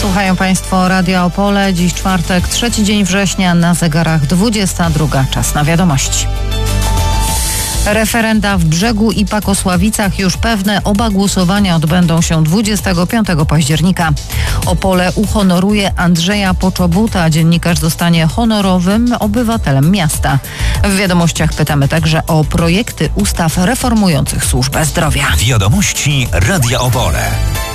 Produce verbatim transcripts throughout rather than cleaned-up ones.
Słuchają Państwo Radia Opole. Dziś czwartek, trzeci dzień września, na zegarach dwudziesta druga. Czas na wiadomości. Referenda w Brzegu i Pakosławicach już pewne. Oba głosowania odbędą się dwudziestego piątego października. Opole uhonoruje Andrzeja Poczobuta. Dziennikarz zostanie honorowym obywatelem miasta. W wiadomościach pytamy także o projekty ustaw reformujących służbę zdrowia. Wiadomości Radia Opole.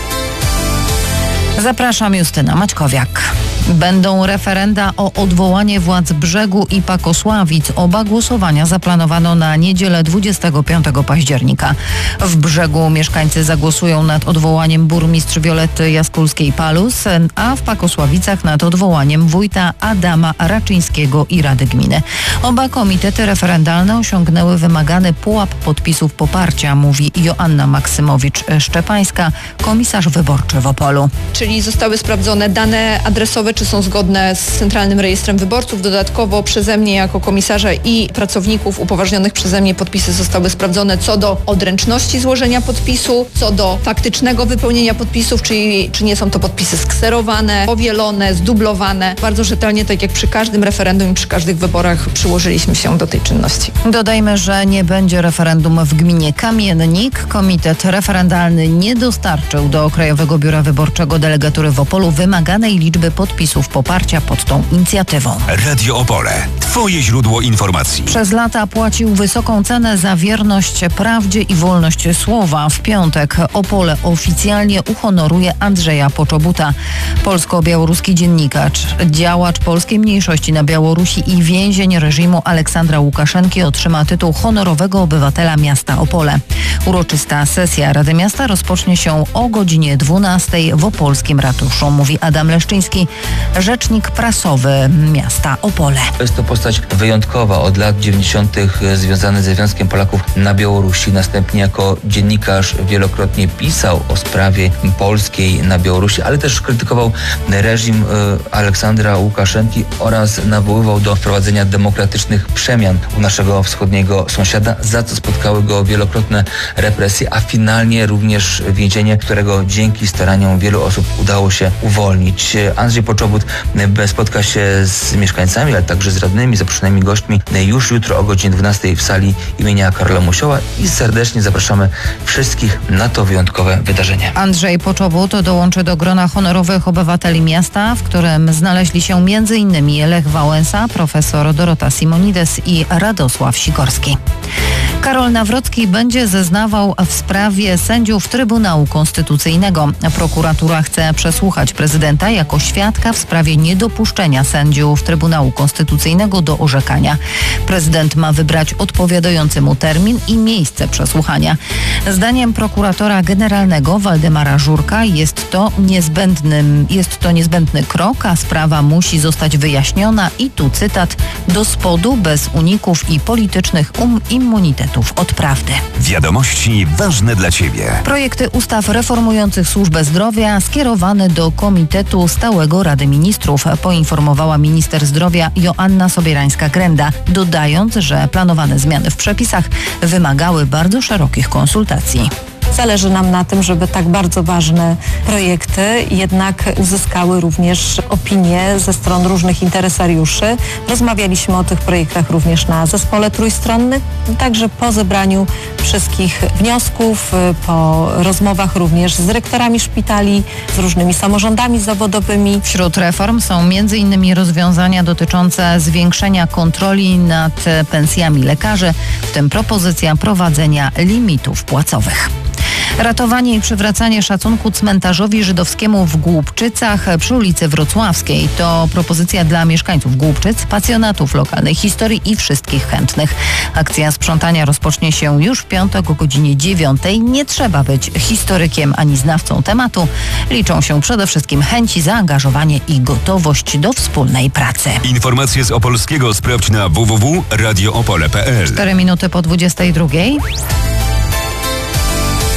Zapraszam, Justyna Maćkowiak. Będą referenda o odwołanie władz Brzegu i Pakosławic. Oba głosowania zaplanowano na niedzielę dwudziestego piątego października. W Brzegu mieszkańcy zagłosują nad odwołaniem burmistrz Violetty Jaskulskiej-Palus, a w Pakosławicach nad odwołaniem wójta Adama Raczyńskiego i Rady Gminy. Oba komitety referendalne osiągnęły wymagany pułap podpisów poparcia, mówi Joanna Maksymowicz-Szczepańska, komisarz wyborczy w Opolu. Czyli zostały sprawdzone dane adresowe, czy są zgodne z Centralnym Rejestrem Wyborców. Dodatkowo przeze mnie jako komisarza i pracowników upoważnionych przeze mnie podpisy zostały sprawdzone co do odręczności złożenia podpisu, co do faktycznego wypełnienia podpisów, czyli czy nie są to podpisy skserowane, powielone, zdublowane. Bardzo rzetelnie, tak jak przy każdym referendum i przy każdych wyborach, przyłożyliśmy się do tej czynności. Dodajmy, że nie będzie referendum w gminie Kamiennik. Komitet referendalny nie dostarczył do Krajowego Biura Wyborczego delegatury w Opolu wymaganej liczby podpisów poparcia pod tą inicjatywą. Radio Opole. Twoje źródło informacji. Przez lata płacił wysoką cenę za wierność prawdzie i wolność słowa. W piątek Opole oficjalnie uhonoruje Andrzeja Poczobuta. Polsko-białoruski dziennikarz, działacz polskiej mniejszości na Białorusi i więzień reżimu Aleksandra Łukaszenki otrzyma tytuł honorowego obywatela miasta Opole. Uroczysta sesja Rady Miasta rozpocznie się o godzinie dwunastej w opolskim ratuszu, mówi Adam Leszczyński, rzecznik prasowy miasta Opole. Jest to postać wyjątkowa, od lat dziewięćdziesiątych związany ze Związkiem Polaków na Białorusi. Następnie jako dziennikarz wielokrotnie pisał o sprawie polskiej na Białorusi, ale też krytykował reżim Aleksandra Łukaszenki oraz nawoływał do wprowadzenia demokratycznych przemian u naszego wschodniego sąsiada, za co spotkały go wielokrotne represje, a finalnie również więzienie, którego dzięki staraniom wielu osób udało się uwolnić. Andrzej Poczobut spotka się z mieszkańcami, ale także z radnymi, zaproszonymi gośćmi już jutro o godzinie dwunastej w sali imienia Karola Musioła i serdecznie zapraszamy wszystkich na to wyjątkowe wydarzenie. Andrzej Poczobut dołączy do grona honorowych obywateli miasta, w którym znaleźli się między innymi Lech Wałęsa, profesor Dorota Simonides i Radosław Sikorski. Karol Nawrocki będzie zeznawał w sprawie sędziów Trybunału Konstytucyjnego. Prokuratura chce przesłuchać prezydenta jako świadka w sprawie niedopuszczenia sędziów Trybunału Konstytucyjnego do orzekania. Prezydent ma wybrać odpowiadający mu termin i miejsce przesłuchania. Zdaniem prokuratora generalnego Waldemara Żurka jest to niezbędny, jest to niezbędny krok, a sprawa musi zostać wyjaśniona i tu cytat: do spodu, bez uników i politycznych um immunitetów od prawdy. Wiadomości ważne dla Ciebie. Projekty ustaw reformujących służbę zdrowia skierowane do Komitetu Stałego Rady Ministrów, poinformowała minister zdrowia Joanna Sobierańska-Grenda, dodając, że planowane zmiany w przepisach wymagały bardzo szerokich konsultacji. Zależy nam na tym, żeby tak bardzo ważne projekty jednak uzyskały również opinie ze stron różnych interesariuszy. Rozmawialiśmy o tych projektach również na zespole trójstronnym, także po zebraniu wszystkich wniosków, po rozmowach również z dyrektorami szpitali, z różnymi samorządami zawodowymi. Wśród reform są między innymi rozwiązania dotyczące zwiększenia kontroli nad pensjami lekarzy, w tym propozycja prowadzenia limitów płacowych. Ratowanie i przywracanie szacunku cmentarzowi żydowskiemu w Głubczycach przy ulicy Wrocławskiej to propozycja dla mieszkańców Głubczyc, pasjonatów lokalnej historii i wszystkich chętnych. Akcja sprzątania rozpocznie się już w piątek o godzinie dziewiątej. Nie trzeba być historykiem ani znawcą tematu. Liczą się przede wszystkim chęci, zaangażowanie i gotowość do wspólnej pracy. Informacje z Opolskiego sprawdź na w w w kropka radio opole kropka p l. Cztery minuty po dwudziestej drugiej.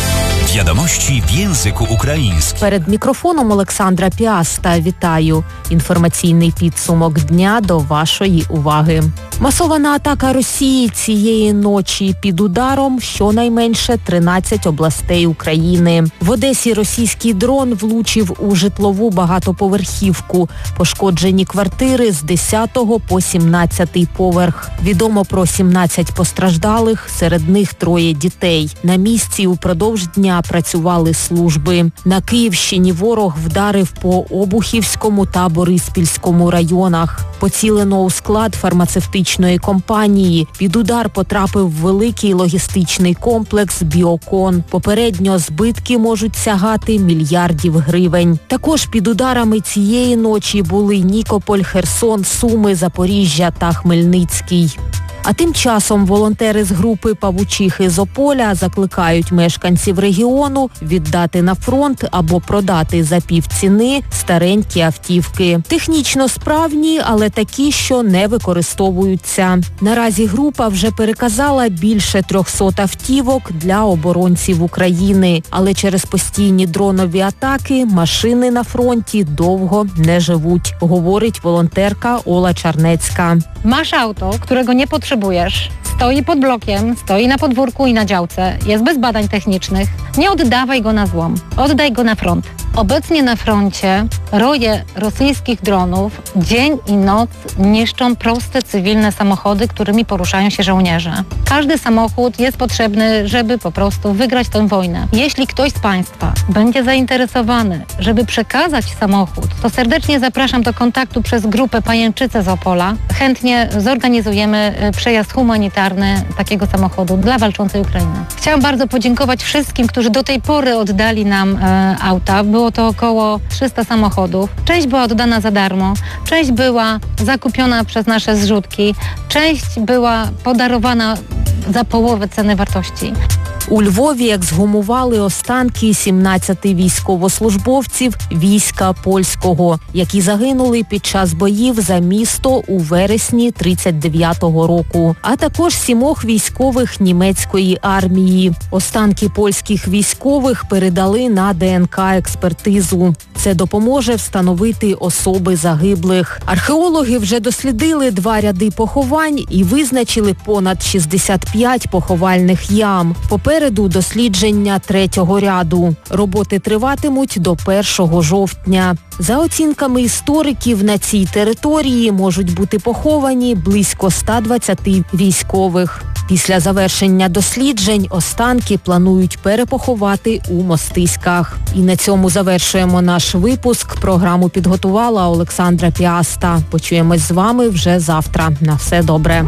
Wiadomości w języku ukraińskim. Перед мікрофоном Олександра Піаста. Вітаю. Інформаційний підсумок дня до вашої уваги. Масована атака Росії цієї ночі під ударом щонайменше тринадцять областей України. В Одесі російський дрон влучив у житлову багатоповерхівку. Пошкоджені квартири з десятого по сімнадцятий поверх. Відомо про сімнадцять постраждалих, серед них троє дітей. На місці упродовж дня працювали служби. На Київщині ворог вдарив по Обухівському та Бориспільському районах. Поцілено у склад фармацевтичної компанії. Під удар потрапив великий логістичний комплекс «Біокон». Попередньо збитки можуть сягати мільярдів гривень. Також під ударами цієї ночі були Нікополь, Херсон, Суми, Запоріжжя та Хмельницький. А тим часом волонтери з групи «Павучихи з Ополя» закликають мешканців регіону віддати на фронт або продати за півціни старенькі автівки. Технічно справні, але такі, що не використовуються. Наразі група вже переказала більше трьохсот автівок для оборонців України. Але через постійні дронові атаки машини на фронті довго не живуть, говорить волонтерка Ола Czarnecka. Masz auto, którego nie potrzebujesz, stoi pod blokiem, stoi na podwórku i na działce, jest bez badań technicznych. Nie oddawaj go na złom, oddaj go na front. Obecnie na froncie roje rosyjskich dronów dzień i noc niszczą proste cywilne samochody, którymi poruszają się żołnierze. Każdy samochód jest potrzebny, żeby po prostu wygrać tę wojnę. Jeśli ktoś z Państwa będzie zainteresowany, żeby przekazać samochód, to serdecznie zapraszam do kontaktu przez grupę Pajęczyce z Opola. Chętnie zorganizujemy przejazd humanitarny takiego samochodu dla walczącej Ukrainy. Chciałam bardzo podziękować wszystkim, którzy do tej pory oddali nam e, auta. Było to około trzysta samochodów. Część była oddana za darmo, część była zakupiona przez nasze zrzutki, część była podarowana za połowę ceny wartości. У Львові ексгумували останки сімнадцяти військовослужбовців війська польського, які загинули під час боїв за місто у вересні тридцять дев'ятого року, а також сімох військових німецької армії. Останки польських військових передали на ДНК-експертизу. Це допоможе встановити особи загиблих. Археологи вже дослідили два ряди поховань і визначили понад шістдесят п'ять поховальних ям. Попереду дослідження третього ряду. Роботи триватимуть до першого жовтня. За оцінками істориків, на цій території можуть бути поховані близько ста двадцяти військових. Після завершення досліджень останки планують перепоховати у Мостиськах. І на цьому завершуємо наш випуск. Програму підготувала Олександра Піаста. Почуємось з вами вже завтра. На все добре.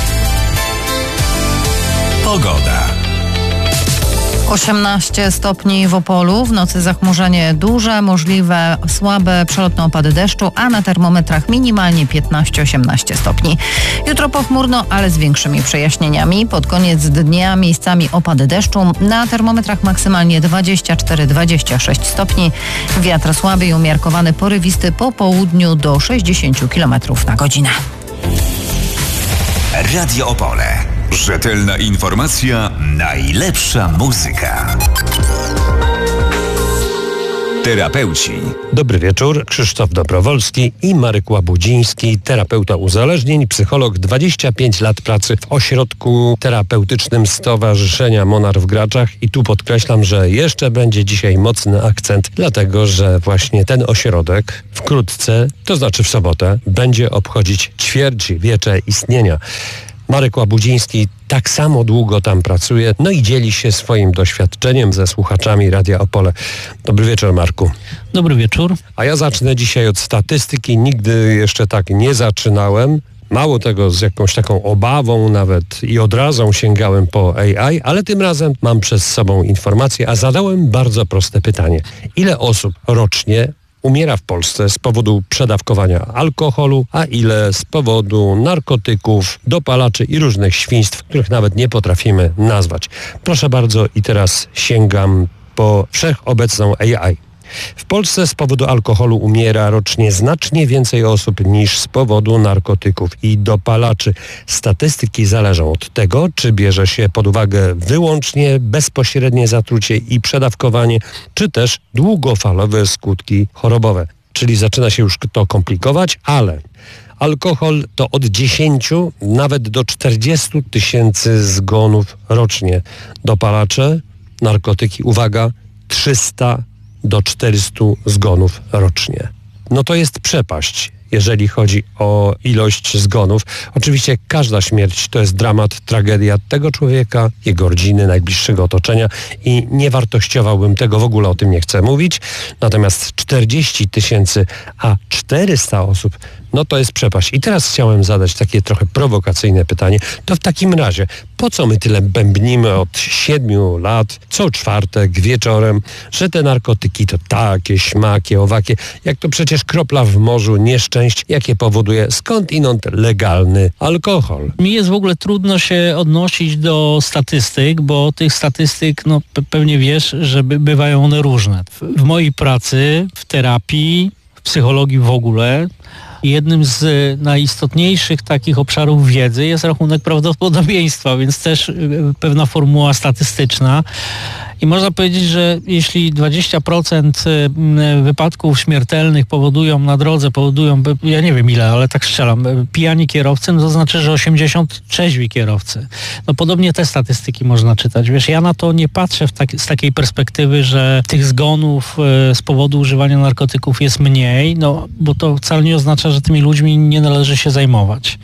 Pogoda. osiemnaście stopni w Opolu, w nocy zachmurzenie duże, możliwe słabe przelotne opady deszczu, a na termometrach minimalnie piętnaście osiemnaście stopni. Jutro pochmurno, ale z większymi przejaśnieniami. Pod koniec dnia miejscami opady deszczu, na termometrach maksymalnie dwadzieścia cztery dwadzieścia sześć stopni. Wiatr słaby i umiarkowany porywisty po południu do sześćdziesiąt kilometrów na godzinę. Radio Opole. Rzetelna informacja, najlepsza muzyka. Terapeuci. Dobry wieczór, Krzysztof Dobrowolski i Marek Łabudziński, terapeuta uzależnień, psycholog, dwadzieścia pięć lat pracy w ośrodku terapeutycznym Stowarzyszenia Monar w Graczach i tu podkreślam, że jeszcze będzie dzisiaj mocny akcent, dlatego że właśnie ten ośrodek wkrótce, to znaczy w sobotę, będzie obchodzić ćwierćwiecze istnienia. Marek Łabudziński tak samo długo tam pracuje, no i dzieli się swoim doświadczeniem ze słuchaczami Radia Opole. Dobry wieczór, Marku. Dobry wieczór. A ja zacznę dzisiaj od statystyki. Nigdy jeszcze tak nie zaczynałem. Mało tego, z jakąś taką obawą nawet i odrazą sięgałem po A I, ale tym razem mam przed sobą informację, a zadałem bardzo proste pytanie. Ile osób rocznie umiera w Polsce z powodu przedawkowania alkoholu, a ile z powodu narkotyków, dopalaczy i różnych świństw, których nawet nie potrafimy nazwać. Proszę bardzo i teraz sięgam po wszechobecną A I. W Polsce z powodu alkoholu umiera rocznie znacznie więcej osób niż z powodu narkotyków i dopalaczy. Statystyki zależą od tego, czy bierze się pod uwagę wyłącznie bezpośrednie zatrucie i przedawkowanie, czy też długofalowe skutki chorobowe. Czyli zaczyna się już to komplikować, ale alkohol to od dziesięciu nawet do czterdziestu tysięcy zgonów rocznie. Dopalacze, narkotyki, uwaga, trzysta do czterystu zgonów rocznie. No to jest przepaść, jeżeli chodzi o ilość zgonów. Oczywiście każda śmierć to jest dramat, tragedia tego człowieka, jego rodziny, najbliższego otoczenia i nie wartościowałbym tego, w ogóle o tym nie chcę mówić. Natomiast czterdzieści tysięcy, a czterysta osób, no to jest przepaść. I teraz chciałem zadać takie trochę prowokacyjne pytanie. To w takim razie, po co my tyle bębnimy od siedmiu lat, co czwartek, wieczorem, że te narkotyki to takie, śmakie, owakie, jak to przecież kropla w morzu nieszczęść, jakie powoduje skądinąd legalny alkohol. Mi jest w ogóle trudno się odnosić do statystyk, bo tych statystyk, no pe- pewnie wiesz, że by, bywają one różne. W, w mojej pracy, w terapii, w psychologii w ogóle, jednym z najistotniejszych takich obszarów wiedzy jest rachunek prawdopodobieństwa, więc też pewna formuła statystyczna. I można powiedzieć, że jeśli dwadzieścia procent wypadków śmiertelnych powodują na drodze, powodują, ja nie wiem ile, ale tak strzelam, pijani kierowcy, no to znaczy, że osiemdziesiąt trzeźwi kierowcy. No podobnie te statystyki można czytać. Wiesz, ja na to nie patrzę w tak, z takiej perspektywy, że tych zgonów z powodu używania narkotyków jest mniej, no bo to wcale nie oznacza, że tymi ludźmi nie należy się zajmować.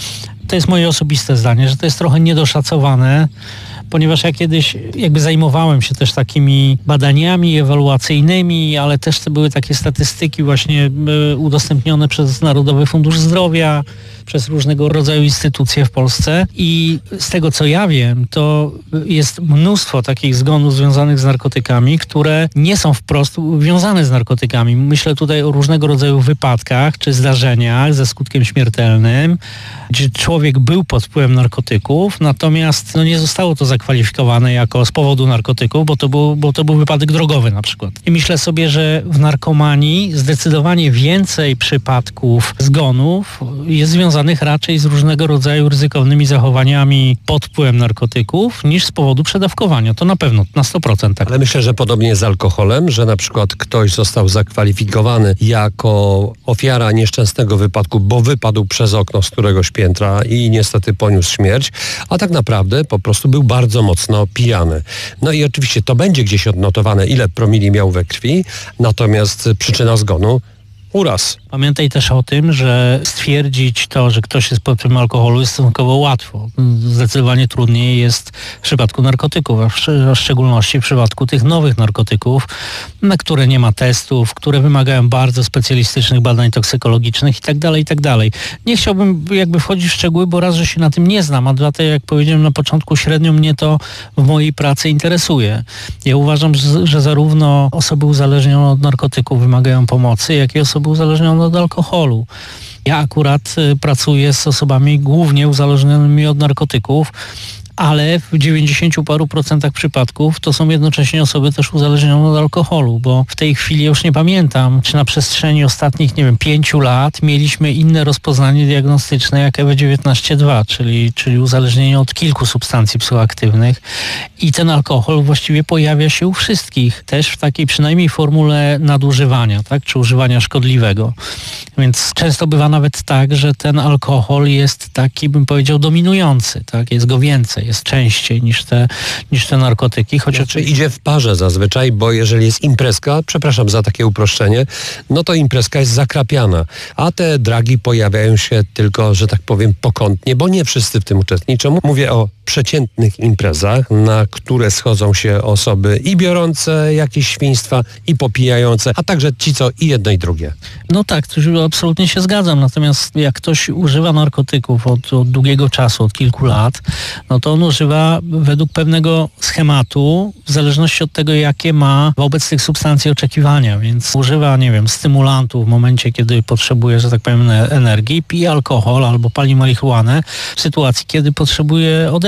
To jest moje osobiste zdanie, że to jest trochę niedoszacowane, ponieważ ja kiedyś jakby zajmowałem się też takimi badaniami ewaluacyjnymi, ale też to były takie statystyki właśnie udostępnione przez Narodowy Fundusz Zdrowia, przez różnego rodzaju instytucje w Polsce i z tego co ja wiem, to jest mnóstwo takich zgonów związanych z narkotykami, które nie są wprost wiązane z narkotykami. Myślę tutaj o różnego rodzaju wypadkach czy zdarzeniach ze skutkiem śmiertelnym, gdzie człowiek był pod wpływem narkotyków, natomiast no, nie zostało to zakwalifikowane jako z powodu narkotyków, bo to, był, bo to był wypadek drogowy na przykład. I myślę sobie, że w narkomanii zdecydowanie więcej przypadków zgonów jest związanych raczej z różnego rodzaju ryzykownymi zachowaniami pod wpływem narkotyków niż z powodu przedawkowania. To na pewno, na sto procent. Tak. Ale myślę, że podobnie z alkoholem, że na przykład ktoś został zakwalifikowany jako ofiara nieszczęsnego wypadku, bo wypadł przez okno z któregoś piętra i niestety poniósł śmierć, a tak naprawdę po prostu był bardzo mocno pijany. No i oczywiście to będzie gdzieś odnotowane, ile promili miał we krwi, natomiast przyczyna zgonu uraz. Pamiętaj też o tym, że stwierdzić to, że ktoś jest pod wpływem alkoholu jest stosunkowo łatwo. Zdecydowanie trudniej jest w przypadku narkotyków, a w, w szczególności w przypadku tych nowych narkotyków, na które nie ma testów, które wymagają bardzo specjalistycznych badań toksykologicznych i tak dalej, i tak dalej. Nie chciałbym jakby wchodzić w szczegóły, bo raz, że się na tym nie znam, a dwa, jak powiedziałem na początku, średnio mnie to w mojej pracy interesuje. Ja uważam, że, że zarówno osoby uzależnione od narkotyków wymagają pomocy, jak i osoby uzależnione od alkoholu. Ja akurat y, pracuję z osobami głównie uzależnionymi od narkotyków, ale w dziewięćdziesięciu paru procentach przypadków to są jednocześnie osoby też uzależnione od alkoholu, bo w tej chwili już nie pamiętam, czy na przestrzeni ostatnich, nie wiem, pięciu lat mieliśmy inne rozpoznanie diagnostyczne jak E W dziewiętnaście dwa, czyli, czyli uzależnienie od kilku substancji psychoaktywnych i ten alkohol właściwie pojawia się u wszystkich, też w takiej przynajmniej formule nadużywania, tak, czy używania szkodliwego. Więc często bywa nawet tak, że ten alkohol jest taki, bym powiedział, dominujący, tak, jest go więcej. Jest częściej niż te, niż te narkotyki. Choć znaczy, idzie w parze zazwyczaj, bo jeżeli jest imprezka, przepraszam za takie uproszczenie, no to imprezka jest zakrapiana, a te dragi pojawiają się tylko, że tak powiem, pokątnie, bo nie wszyscy w tym uczestniczą. Mówię o przeciętnych imprezach, na które schodzą się osoby i biorące jakieś świństwa, i popijające, a także ci, co i jedno, i drugie. No tak, to absolutnie się zgadzam, natomiast jak ktoś używa narkotyków od, od długiego czasu, od kilku lat, no to on używa według pewnego schematu, w zależności od tego, jakie ma wobec tych substancji oczekiwania, więc używa, nie wiem, stymulantów w momencie, kiedy potrzebuje, że tak powiem, energii, pije alkohol albo pali marihuanę w sytuacji, kiedy potrzebuje odetchnąć.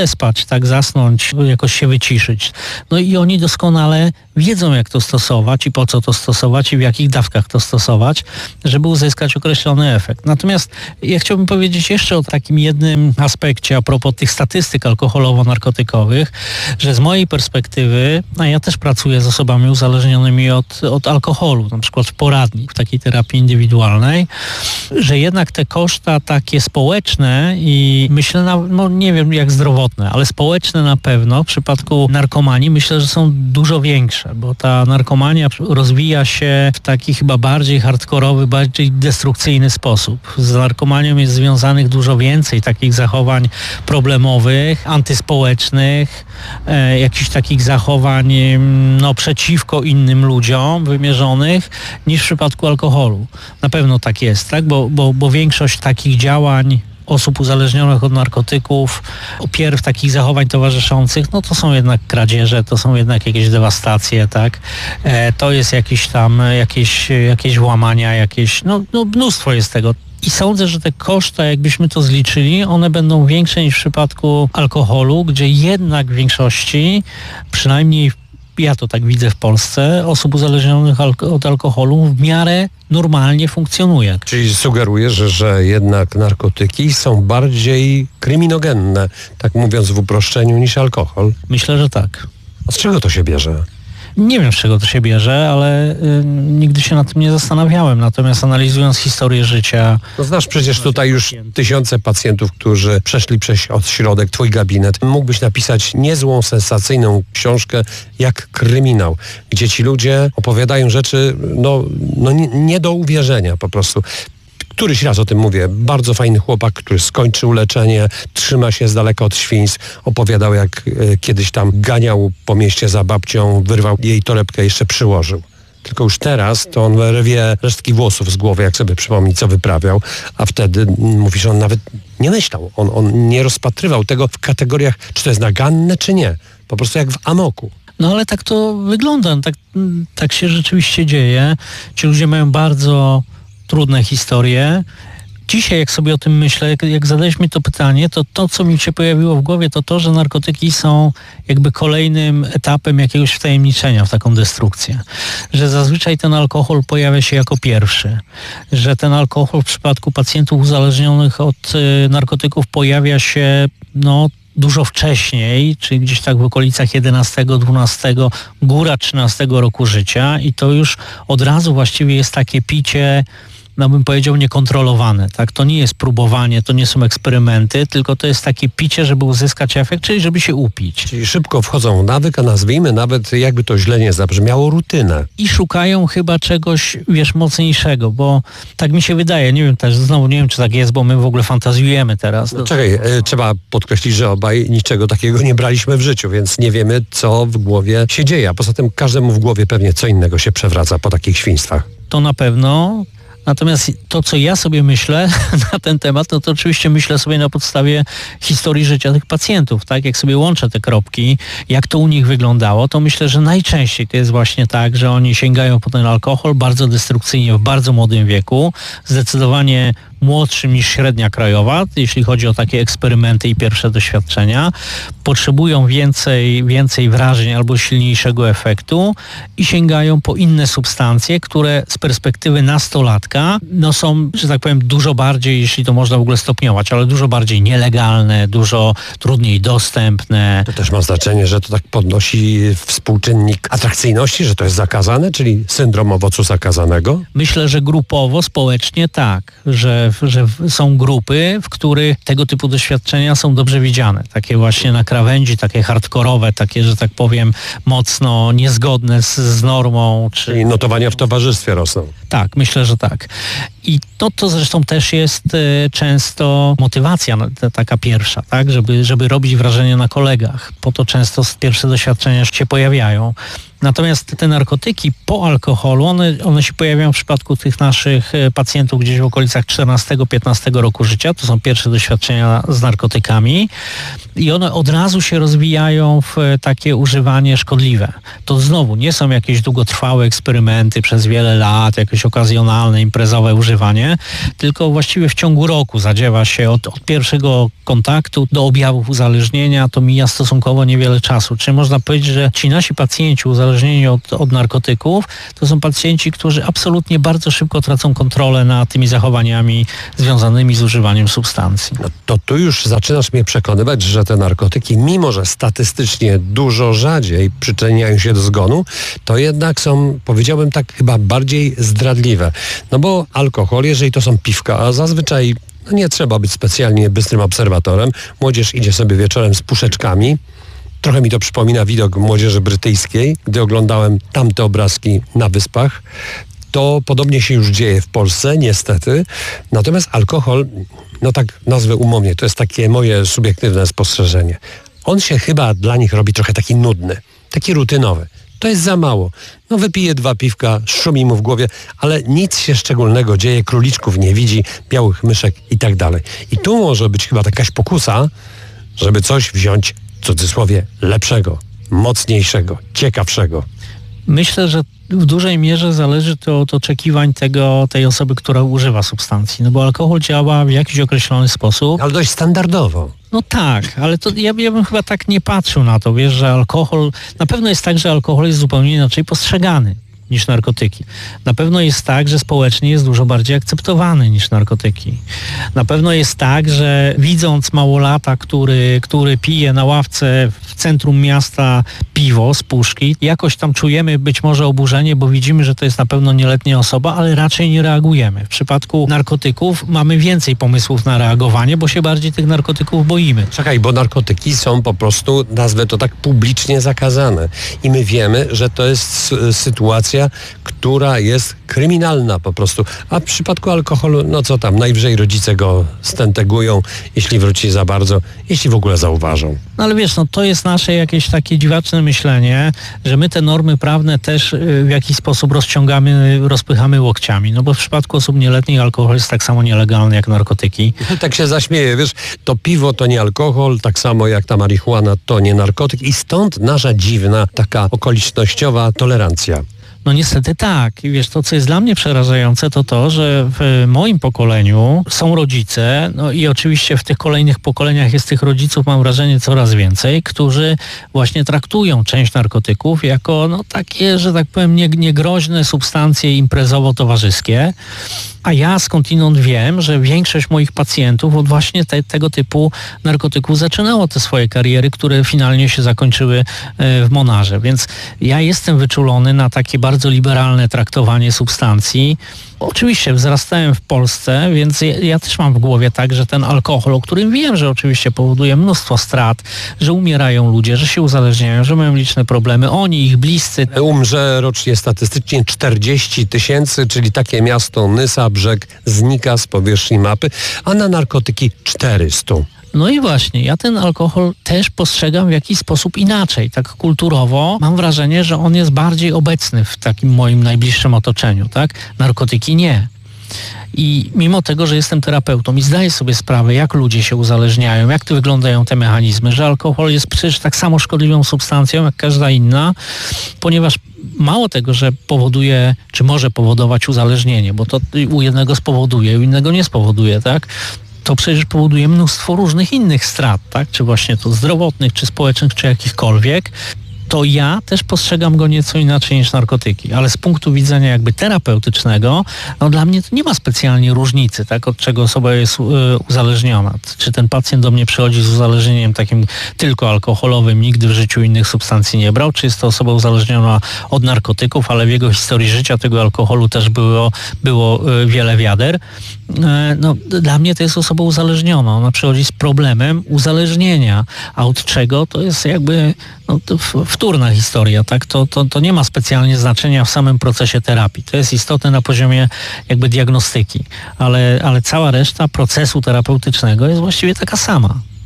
przespać, tak zasnąć, jakoś się wyciszyć. No i oni doskonale wiedzą, jak to stosować i po co to stosować i w jakich dawkach to stosować, żeby uzyskać określony efekt. Natomiast ja chciałbym powiedzieć jeszcze o takim jednym aspekcie a propos tych statystyk alkoholowo-narkotykowych, że z mojej perspektywy, a ja też pracuję z osobami uzależnionymi od, od alkoholu, na przykład w poradni, w takiej terapii indywidualnej, że jednak te koszta takie społeczne i myślę, na, no nie wiem jak zdrowotne, ale społeczne na pewno w przypadku narkomanii myślę, że są dużo większe, bo ta narkomania rozwija się w taki chyba bardziej hardkorowy, bardziej destrukcyjny sposób. Z narkomanią jest związanych dużo więcej takich zachowań problemowych, antyspołecznych, e, jakichś takich zachowań no, przeciwko innym ludziom wymierzonych niż w przypadku alkoholu. Na pewno tak jest, tak? Bo, bo, bo większość takich działań osób uzależnionych od narkotyków, pierw takich zachowań towarzyszących, no to są jednak kradzieże, to są jednak jakieś dewastacje, tak? E, to jest jakieś tam, jakieś, jakieś włamania, jakieś, no, no mnóstwo jest tego. I sądzę, że te koszta, jakbyśmy to zliczyli, one będą większe niż w przypadku alkoholu, gdzie jednak w większości, przynajmniej ja to tak widzę w Polsce, osób uzależnionych alko- od alkoholu w miarę normalnie funkcjonuje. Czyli sugerujesz, że, że jednak narkotyki są bardziej kryminogenne, tak mówiąc w uproszczeniu, niż alkohol? Myślę, że tak. A z czego to się bierze? Nie wiem, z czego to się bierze, ale y, nigdy się nad tym nie zastanawiałem. Natomiast analizując historię życia... No znasz przecież tutaj już tysiące pacjentów, którzy przeszli przez ośrodek, twój gabinet. Mógłbyś napisać niezłą, sensacyjną książkę jak Kryminał, gdzie ci ludzie opowiadają rzeczy no, no nie, nie do uwierzenia po prostu. Któryś raz o tym mówię. Bardzo fajny chłopak, który skończył leczenie, trzyma się z daleka od świństw. Opowiadał, jak e, kiedyś tam ganiał po mieście za babcią, wyrwał jej torebkę i jeszcze przyłożył. Tylko już teraz to on rwie resztki włosów z głowy, jak sobie przypomni, co wyprawiał, a wtedy mówi, że on nawet nie myślał. On, on nie rozpatrywał tego w kategoriach, czy to jest naganne, czy nie. Po prostu jak w amoku. No ale tak to wygląda. Tak, tak się rzeczywiście dzieje. Ci ludzie mają bardzo trudne historie. Dzisiaj, jak sobie o tym myślę, jak, jak zadaliśmy to pytanie, to to, co mi się pojawiło w głowie, to to, że narkotyki są jakby kolejnym etapem jakiegoś wtajemniczenia w taką destrukcję. Że zazwyczaj ten alkohol pojawia się jako pierwszy. Że ten alkohol w przypadku pacjentów uzależnionych od y, narkotyków pojawia się no dużo wcześniej, czyli gdzieś tak w okolicach jedenastego, dwunastego, góra trzynastego roku życia i to już od razu właściwie jest takie picie, no bym powiedział, niekontrolowane. Tak? To nie jest próbowanie, to nie są eksperymenty, tylko to jest takie picie, żeby uzyskać efekt, czyli żeby się upić. Czyli szybko wchodzą w nawyk, a nazwijmy nawet, jakby to źle nie zabrzmiało, rutynę. I szukają chyba czegoś, wiesz, mocniejszego, bo tak mi się wydaje, nie wiem też, znowu nie wiem, czy tak jest, bo my w ogóle fantazjujemy teraz. No, czekaj, e, trzeba podkreślić, że obaj niczego takiego nie braliśmy w życiu, więc nie wiemy, co w głowie się dzieje. A poza tym każdemu w głowie pewnie co innego się przewraca po takich świństwach. To na pewno. Natomiast to, co ja sobie myślę na ten temat, no to oczywiście myślę sobie na podstawie historii życia tych pacjentów, tak? Jak sobie łączę te kropki, jak to u nich wyglądało, to myślę, że najczęściej to jest właśnie tak, że oni sięgają po ten alkohol bardzo destrukcyjnie w bardzo młodym wieku, zdecydowanie młodszym niż średnia krajowa, jeśli chodzi o takie eksperymenty i pierwsze doświadczenia. Potrzebują więcej, więcej wrażeń albo silniejszego efektu i sięgają po inne substancje, które z perspektywy nastolatka no są, że tak powiem, dużo bardziej, jeśli to można w ogóle stopniować, ale dużo bardziej nielegalne, dużo trudniej dostępne. To też ma znaczenie, że to tak podnosi współczynnik atrakcyjności, że to jest zakazane, czyli syndrom owocu zakazanego? Myślę, że grupowo, społecznie tak, że że są grupy, w których tego typu doświadczenia są dobrze widziane. Takie właśnie na krawędzi, takie hardkorowe, takie, że tak powiem, mocno niezgodne z, z normą. Czy... Czyli notowania w towarzystwie rosną. Tak, myślę, że tak. I to, to zresztą też jest e, często motywacja ta, taka pierwsza, tak, żeby, żeby robić wrażenie na kolegach. Po to często pierwsze doświadczenia się pojawiają. Natomiast te narkotyki po alkoholu, one, one się pojawiają w przypadku tych naszych pacjentów gdzieś w okolicach czternastego piętnastego roku życia. To są pierwsze doświadczenia z narkotykami i one od razu się rozwijają w takie używanie szkodliwe. To znowu nie są jakieś długotrwałe eksperymenty przez wiele lat, jakieś okazjonalne, imprezowe używanie, tylko właściwie w ciągu roku zadziewa się od, od pierwszego kontaktu do objawów uzależnienia, to mija stosunkowo niewiele czasu. Czyli można powiedzieć, że ci nasi pacjenci uzależnieni od, od narkotyków to są pacjenci, którzy absolutnie bardzo szybko tracą kontrolę nad tymi zachowaniami związanymi z używaniem substancji. No to tu już zaczynasz mnie przekonywać, że te narkotyki, mimo że statystycznie dużo rzadziej przyczyniają się do zgonu, to jednak są, powiedziałbym tak, chyba bardziej zdradliwe. No bo alkohol, jeżeli to są piwka, a zazwyczaj no nie trzeba być specjalnie bystrym obserwatorem. Młodzież idzie sobie wieczorem z puszeczkami. Trochę mi to przypomina widok młodzieży brytyjskiej, gdy oglądałem tamte obrazki na wyspach. To podobnie się już dzieje w Polsce, niestety. Natomiast alkohol, no tak nazwę umownie, to jest takie moje subiektywne spostrzeżenie. On się chyba dla nich robi trochę taki nudny, taki rutynowy. To jest za mało. No wypije dwa piwka, szumi mu w głowie, ale nic się szczególnego dzieje, króliczków nie widzi, białych myszek i tak dalej. I tu może być chyba jakaś pokusa, żeby coś wziąć, w cudzysłowie, lepszego, mocniejszego, ciekawszego. Myślę, że w dużej mierze zależy to od oczekiwań tego, tej osoby, która używa substancji. No bo alkohol działa w jakiś określony sposób. Ale dość standardowo. No tak, ale to ja, ja bym chyba tak nie patrzył na to, wiesz, że alkohol... Na pewno jest tak, że alkohol jest zupełnie inaczej postrzegany niż narkotyki. Na pewno jest tak, że społecznie jest dużo bardziej akceptowany niż narkotyki. Na pewno jest tak, że widząc małolata, który, który pije na ławce w centrum miasta piwo z puszki, jakoś tam czujemy być może oburzenie, bo widzimy, że to jest na pewno nieletnia osoba, ale raczej nie reagujemy. W przypadku narkotyków mamy więcej pomysłów na reagowanie, bo się bardziej tych narkotyków boimy. Czekaj, bo narkotyki są po prostu, nazwę to tak, publicznie zakazane. I my wiemy, że to jest sytuacja, która jest kryminalna po prostu. A w przypadku alkoholu, no co tam, najwyżej rodzice go stentegują, jeśli wróci za bardzo, jeśli w ogóle zauważą. No ale wiesz, no to jest nasze jakieś takie dziwaczne myślenie, że my te normy prawne też w jakiś sposób rozciągamy, rozpychamy łokciami. No bo w przypadku osób nieletnich alkohol jest tak samo nielegalny jak narkotyki. Tak się zaśmieję, wiesz, to piwo to nie alkohol, tak samo jak ta marihuana to nie narkotyk i stąd nasza dziwna, taka okolicznościowa tolerancja. No niestety tak. I wiesz, to co jest dla mnie przerażające, to to, że w moim pokoleniu są rodzice, no i oczywiście w tych kolejnych pokoleniach jest tych rodziców, mam wrażenie, coraz więcej, którzy właśnie traktują część narkotyków jako no takie, że tak powiem, nie, niegroźne substancje imprezowo-towarzyskie. A ja skądinąd wiem, że większość moich pacjentów od właśnie te, tego typu narkotyków zaczynało te swoje kariery, które finalnie się zakończyły w Monarze. Więc ja jestem wyczulony na takie bardzo liberalne traktowanie substancji. Oczywiście wzrastałem w Polsce, więc ja, ja też mam w głowie tak, że ten alkohol, o którym wiem, że oczywiście powoduje mnóstwo strat, że umierają ludzie, że się uzależniają, że mają liczne problemy, oni, ich bliscy. Umrze rocznie statystycznie czterdzieści tysięcy, czyli takie miasto Nysa, Brzeg znika z powierzchni mapy, a na narkotyki czterysta. No i właśnie, ja ten alkohol też postrzegam w jakiś sposób inaczej, tak kulturowo. Mam wrażenie, że on jest bardziej obecny w takim moim najbliższym otoczeniu, tak? Narkotyki nie. I mimo tego, że jestem terapeutą i zdaję sobie sprawę, jak ludzie się uzależniają, jak to wyglądają te mechanizmy, że alkohol jest przecież tak samo szkodliwą substancją jak każda inna, ponieważ mało tego, że powoduje, czy może powodować uzależnienie, bo to u jednego spowoduje, u innego nie spowoduje, tak? To przecież powoduje mnóstwo różnych innych strat, tak? Czy właśnie to zdrowotnych, czy społecznych, czy jakichkolwiek. To ja też postrzegam go nieco inaczej niż narkotyki, ale z punktu widzenia jakby terapeutycznego, no dla mnie to nie ma specjalnie różnicy, tak, od czego osoba jest y, uzależniona. Czy ten pacjent do mnie przychodzi z uzależnieniem takim tylko alkoholowym, nigdy w życiu innych substancji nie brał, czy jest to osoba uzależniona od narkotyków, ale w jego historii życia tego alkoholu też było, było y, wiele wiader. Y, no, dla mnie to jest osoba uzależniona. Ona przychodzi z problemem uzależnienia, a od czego to jest jakby no, to w, wtórna historia, tak? To, to, to nie ma specjalnie znaczenia w samym procesie terapii. To jest istotne na poziomie jakby diagnostyki, ale, ale cała reszta procesu terapeutycznego jest właściwie taka sama.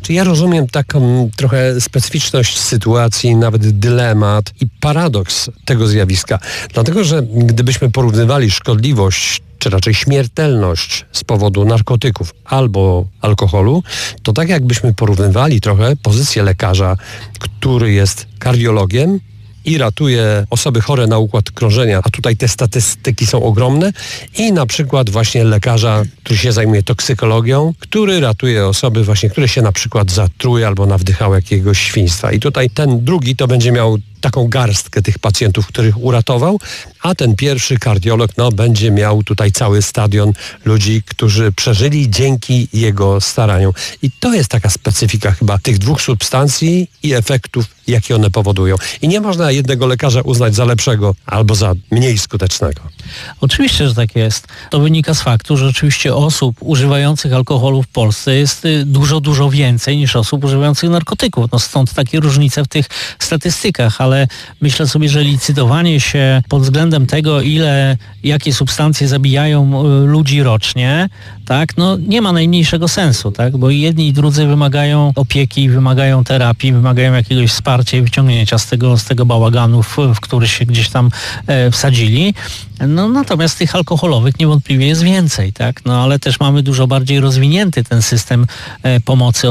Czy ja rozumiem taką trochę specyficzność sytuacji, nawet dylemat i paradoks tego zjawiska. Dlatego, że gdybyśmy porównywali szkodliwość czy raczej śmiertelność z powodu narkotyków albo alkoholu, to tak jakbyśmy porównywali trochę pozycję lekarza, który jest kardiologiem i ratuje osoby chore na układ krążenia, a tutaj te statystyki są ogromne, i na przykład właśnie lekarza, który się zajmuje toksykologią, który ratuje osoby właśnie, które się na przykład zatruje albo nawdychały jakiegoś świństwa. I tutaj ten drugi to będzie miał taką garstkę tych pacjentów, których uratował, a ten pierwszy kardiolog no, będzie miał tutaj cały stadion ludzi, którzy przeżyli dzięki jego staraniom. I to jest taka specyfika chyba tych dwóch substancji i efektów, jakie one powodują. I nie można jednego lekarza uznać za lepszego albo za mniej skutecznego. Oczywiście, że tak jest. To wynika z faktu, że oczywiście osób używających alkoholu w Polsce jest dużo, dużo więcej niż osób używających narkotyków. No stąd takie różnice w tych statystykach, ale myślę sobie, że licytowanie się pod względem tego, ile, jakie substancje zabijają ludzi rocznie, tak, no nie ma najmniejszego sensu, tak, bo jedni i drudzy wymagają opieki, wymagają terapii, wymagają jakiegoś wsparcia i wyciągnięcia z tego, z tego bałaganu, w, w który się gdzieś tam e, wsadzili. No natomiast tych alkoholowych niewątpliwie jest więcej, tak, no ale też mamy dużo bardziej rozwinięty ten system e, pomocy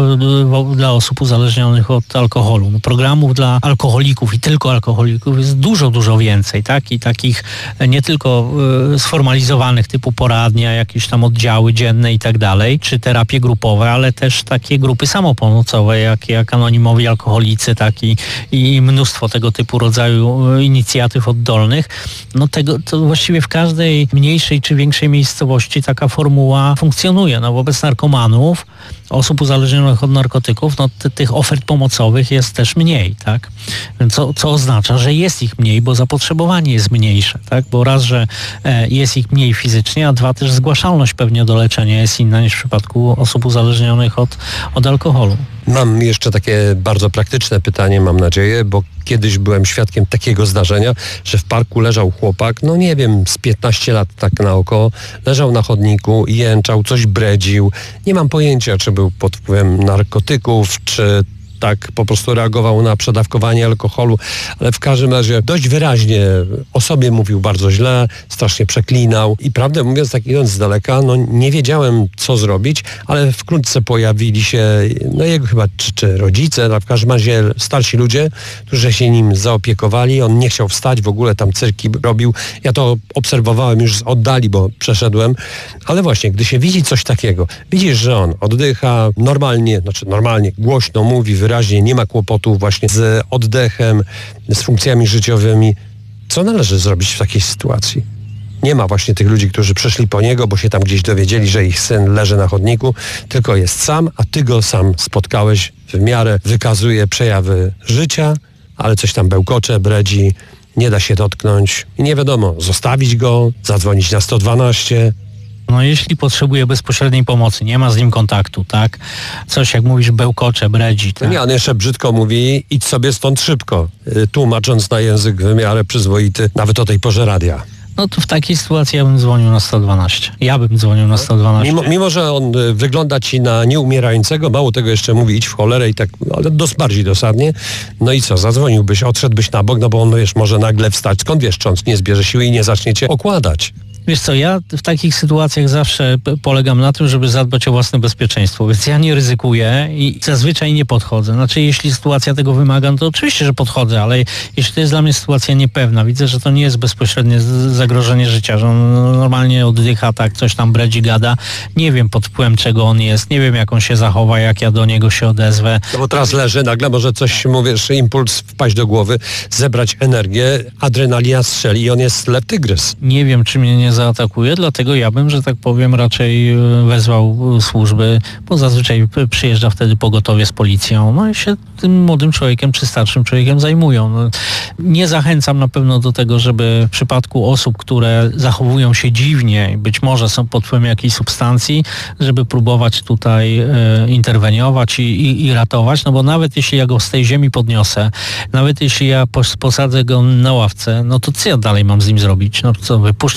oso- dla osób uzależnionych od alkoholu. No, programów dla alkoholików i tylko alkoholików jest dużo, dużo więcej, tak, i takich e, nie tylko e, sformalizowanych typu poradnia, jakieś tam oddziały dzienne i tak dalej, czy terapie grupowe, ale też takie grupy samopomocowe, jak, jak anonimowi alkoholicy, tak, i, i mnóstwo tego typu rodzaju inicjatyw oddolnych. No tego, to właściwie w każdej mniejszej czy większej miejscowości taka formuła funkcjonuje. No wobec narkomanów, osób uzależnionych od narkotyków, no ty, tych ofert pomocowych jest też mniej, tak? Co, co oznacza, że jest ich mniej, bo zapotrzebowanie jest mniejsze, tak? Bo raz, że e, jest ich mniej fizycznie, a dwa, też zgłaszalność pewnie do leczenia jest inna niż w przypadku osób uzależnionych od, od alkoholu. Mam jeszcze takie bardzo praktyczne pytanie, mam nadzieję, bo kiedyś byłem świadkiem takiego zdarzenia, że w parku leżał chłopak, no nie wiem, z piętnaście lat tak na oko, leżał na chodniku i jęczał, coś bredził. Nie mam pojęcia, czy był pod wpływem narkotyków, czy tak po prostu reagował na przedawkowanie alkoholu, ale w każdym razie dość wyraźnie o sobie mówił bardzo źle, strasznie przeklinał i prawdę mówiąc, tak idąc z daleka, no nie wiedziałem, co zrobić, ale wkrótce pojawili się, no jego chyba czy, czy rodzice, no w każdym razie starsi ludzie, którzy się nim zaopiekowali. On nie chciał wstać, w ogóle tam cyrki robił. Ja to obserwowałem już z oddali, bo przeszedłem, ale właśnie, gdy się widzi coś takiego, widzisz, że on oddycha normalnie, znaczy normalnie, głośno mówi, wyraźnie, nie ma kłopotów właśnie z oddechem, z funkcjami życiowymi. Co należy zrobić w takiej sytuacji? Nie ma właśnie tych ludzi, którzy przyszli po niego, bo się tam gdzieś dowiedzieli, że ich syn leży na chodniku, tylko jest sam, a ty go sam spotkałeś, w miarę wykazuje przejawy życia, ale coś tam bełkocze, bredzi, nie da się dotknąć i nie wiadomo, zostawić go, zadzwonić na sto dwanaście. No jeśli potrzebuje bezpośredniej pomocy, nie ma z nim kontaktu, tak? Coś jak mówisz, bełkocze, bredzi. Tak? No nie, on jeszcze brzydko mówi, idź sobie stąd szybko, tłumacząc na język w miarę przyzwoity, nawet o tej porze radia. No to w takiej sytuacji ja bym dzwonił na sto dwanaście. Ja bym dzwonił na sto dwanaście. Mimo, mimo że on wygląda ci na nieumierającego, mało tego jeszcze mówi, idź w cholerę i tak, ale dos, bardziej dosadnie. No i co, zadzwoniłbyś, odszedłbyś na bok, no bo on, wiesz, może nagle wstać. Skąd wiesz, czy on nie zbierze siły i nie zacznie cię okładać? Wiesz co, ja w takich sytuacjach zawsze polegam na tym, żeby zadbać o własne bezpieczeństwo, więc ja nie ryzykuję i zazwyczaj nie podchodzę. Znaczy, jeśli sytuacja tego wymaga, no to oczywiście, że podchodzę, ale jeśli to jest dla mnie sytuacja niepewna, widzę, że to nie jest bezpośrednie zagrożenie życia, że on normalnie oddycha, tak, coś tam bredzi, gada, nie wiem pod wpływem czego on jest, nie wiem jak on się zachowa, jak ja do niego się odezwę. No bo teraz leży, nagle może coś, mówisz, impuls wpaść do głowy, zebrać energię, adrenalina strzeli i on jest lew tygrys. Nie wiem, czy mnie nie zaatakuje, dlatego ja bym, że tak powiem, raczej wezwał służby, bo zazwyczaj przyjeżdża wtedy pogotowie z policją, no i się tym młodym człowiekiem czy starszym człowiekiem zajmują. No, nie zachęcam na pewno do tego, żeby w przypadku osób, które zachowują się dziwnie i być może są pod wpływem jakiejś substancji, żeby próbować tutaj e, interweniować i, i, i ratować, no bo nawet jeśli ja go z tej ziemi podniosę, nawet jeśli ja pos, posadzę go na ławce, no to co ja dalej mam z nim zrobić? No co, wypuszczę go gdzieś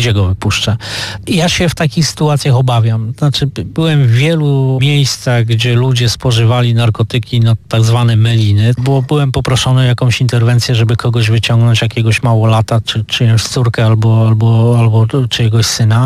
gdzie go wypuszczę? Ja się w takich sytuacjach obawiam. Znaczy, byłem w wielu miejscach, gdzie ludzie spożywali narkotyki, no tak zwane meliny, bo byłem poproszony o jakąś interwencję, żeby kogoś wyciągnąć, jakiegoś małolata, czy czyjąś córkę, albo, albo, albo czyjegoś syna.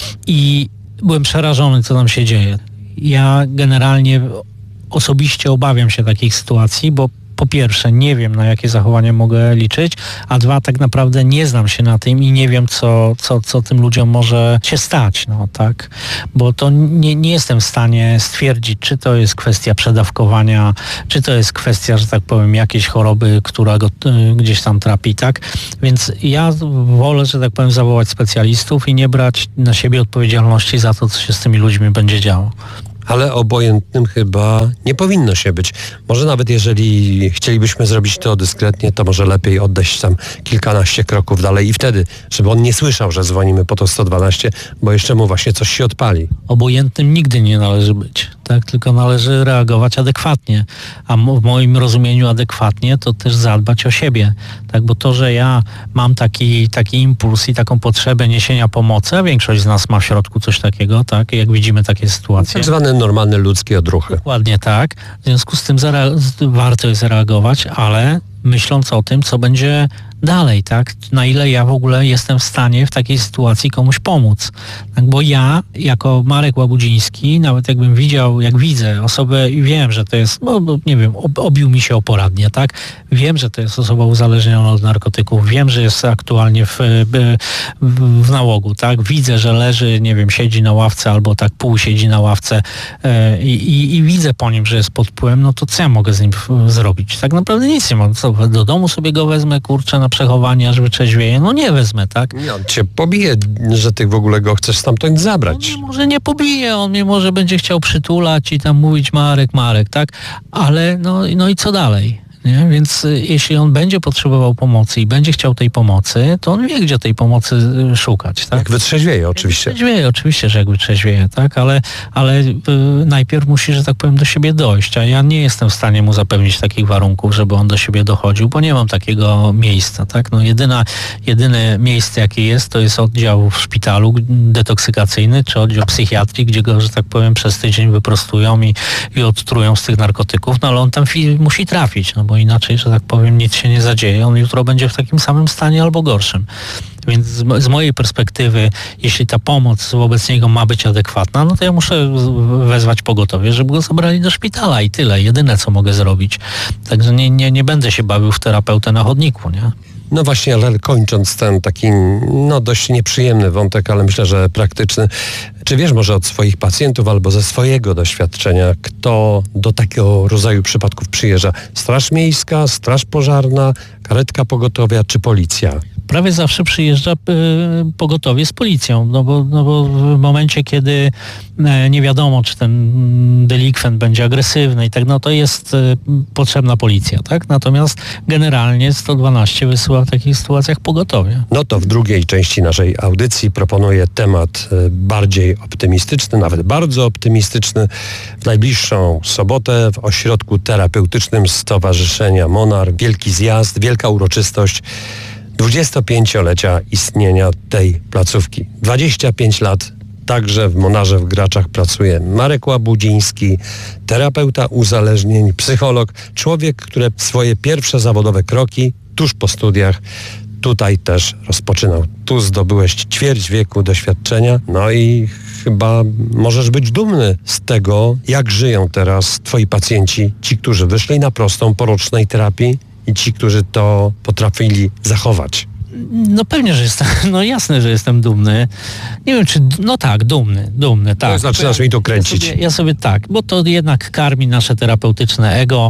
I byłem przerażony, co tam się dzieje. Ja generalnie osobiście obawiam się takich sytuacji, bo po pierwsze nie wiem, na jakie zachowania mogę liczyć, a dwa, tak naprawdę nie znam się na tym i nie wiem, co, co, co tym ludziom może się stać, no tak, bo to nie, nie jestem w stanie stwierdzić, czy to jest kwestia przedawkowania, czy to jest kwestia, że tak powiem, jakiejś choroby, która go y, gdzieś tam trapi, tak, więc ja wolę, że tak powiem, zawołać specjalistów i nie brać na siebie odpowiedzialności za to, co się z tymi ludźmi będzie działo. Ale obojętnym chyba nie powinno się być. Może nawet jeżeli chcielibyśmy zrobić to dyskretnie, to może lepiej odejść tam kilkanaście kroków dalej i wtedy, żeby on nie słyszał, że dzwonimy po to sto dwanaście, bo jeszcze mu właśnie coś się odpali. Obojętnym nigdy nie należy być, tak? Tylko należy reagować adekwatnie. A w moim rozumieniu adekwatnie to też zadbać o siebie, tak? Bo to, że ja mam taki, taki impuls i taką potrzebę niesienia pomocy, a większość z nas ma w środku coś takiego, tak? Jak widzimy takie sytuacje. Tak zwane normalne ludzkie odruchy. Dokładnie tak. W związku z tym zare- warto jest reagować, ale myśląc o tym, co będzie dalej, tak? Na ile ja w ogóle jestem w stanie w takiej sytuacji komuś pomóc. Tak? Bo ja, jako Marek Łabudziński, nawet jakbym widział, jak widzę osobę i wiem, że to jest, no, nie wiem, ob, obił mi się o poradnie, tak? Wiem, że to jest osoba uzależniona od narkotyków, wiem, że jest aktualnie w, w, w nałogu, tak? Widzę, że leży, nie wiem, siedzi na ławce albo tak pół siedzi na ławce yy, i, i widzę po nim, że jest pod wpływem, no to co ja mogę z nim w, zrobić? Tak naprawdę nic nie mam. Co, do domu sobie go wezmę, kurczę, na przechowanie, aż wytrzeźwieje. No nie wezmę, tak? Nie, on cię pobije, że ty w ogóle go chcesz stamtąd zabrać. On mnie może nie pobije, on mnie może będzie chciał przytulać i tam mówić Marek, Marek, tak? Ale no, no i co dalej? Nie? Więc y, jeśli on będzie potrzebował pomocy i będzie chciał tej pomocy, to on wie, gdzie tej pomocy y, szukać, tak? Jak wytrzeźwieje oczywiście. Jak wytrzeźwieje, oczywiście, że jak wytrzeźwieje, tak? Ale, ale y, najpierw musi, że tak powiem, do siebie dojść, a ja nie jestem w stanie mu zapewnić takich warunków, żeby on do siebie dochodził, bo nie mam takiego miejsca, tak? No jedyna, jedyne miejsce, jakie jest, to jest oddział w szpitalu detoksykacyjny, czy oddział psychiatrii, gdzie go, że tak powiem, przez tydzień wyprostują i, i odtrują z tych narkotyków, no ale on tam fi- musi trafić, no bo inaczej, że tak powiem, nic się nie zadzieje. On jutro będzie w takim samym stanie albo gorszym. Więc z, z mojej perspektywy, jeśli ta pomoc wobec niego ma być adekwatna, no to ja muszę wezwać pogotowie, żeby go zabrali do szpitala i tyle. Jedyne, co mogę zrobić. Także nie, nie, nie będę się bawił w terapeutę na chodniku, nie? No właśnie, ale kończąc ten taki no dość nieprzyjemny wątek, ale myślę, że praktyczny. Czy wiesz może od swoich pacjentów albo ze swojego doświadczenia, kto do takiego rodzaju przypadków przyjeżdża? Straż miejska, straż pożarna, karetka pogotowia czy policja? Prawie zawsze przyjeżdża y, pogotowie z policją, no bo, no bo w momencie, kiedy y, nie wiadomo, czy ten delikwent będzie agresywny i tak, no to jest y, potrzebna policja, tak? Natomiast generalnie sto dwanaście wysyła w takich sytuacjach pogotowie. No to w drugiej części naszej audycji proponuję temat y, bardziej optymistyczny, nawet bardzo optymistyczny. W najbliższą sobotę w ośrodku terapeutycznym Stowarzyszenia Monar wielki zjazd, wielka uroczystość dwudziestopięciolecia istnienia tej placówki. dwadzieścia pięć lat także w Monarze w Graczach pracuje Marek Łabudziński, terapeuta uzależnień, psycholog, człowiek, który swoje pierwsze zawodowe kroki tuż po studiach tutaj też rozpoczynał. Tu zdobyłeś ćwierć wieku doświadczenia, no i chyba możesz być dumny z tego, jak żyją teraz twoi pacjenci, ci, którzy wyszli na prostą po rocznej terapii i ci, którzy to potrafili zachować. No pewnie, że jestem, no jasne, że jestem dumny. Nie wiem, czy, no tak, dumny, dumny, tak. No, zaczynasz mi tu kręcić. Ja sobie, ja sobie tak, bo to jednak karmi nasze terapeutyczne ego,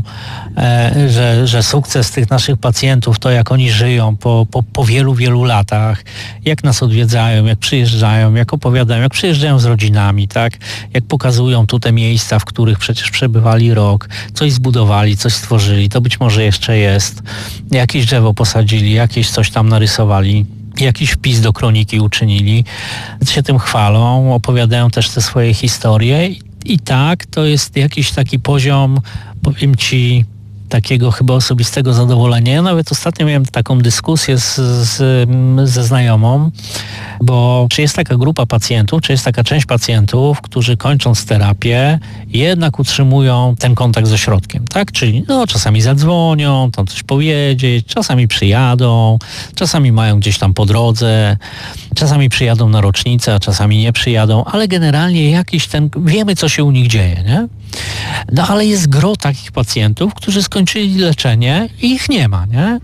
e, że, że sukces tych naszych pacjentów, to jak oni żyją po, po, po wielu, wielu latach, jak nas odwiedzają, jak przyjeżdżają, jak opowiadają, jak przyjeżdżają z rodzinami, tak, jak pokazują tu te miejsca, w których przecież przebywali rok, coś zbudowali, coś stworzyli, to być może jeszcze jest, jakieś drzewo posadzili, jakieś coś tam narysowali, jakiś wpis do kroniki uczynili, się tym chwalą, opowiadają też te swoje historie i, i tak, to jest jakiś taki poziom, powiem ci, takiego chyba osobistego zadowolenia. Ja nawet ostatnio miałem taką dyskusję z, z, ze znajomą, bo czy jest taka grupa pacjentów, czy jest taka część pacjentów, którzy kończąc terapię jednak utrzymują ten kontakt z ośrodkiem, tak? Czyli no czasami zadzwonią, tam coś powiedzieć, czasami przyjadą, czasami mają gdzieś tam po drodze, czasami przyjadą na rocznicę, a czasami nie przyjadą, ale generalnie jakiś ten, wiemy co się u nich dzieje, nie? No ale jest gro takich pacjentów, którzy skończyli leczenie i ich nie ma, nie?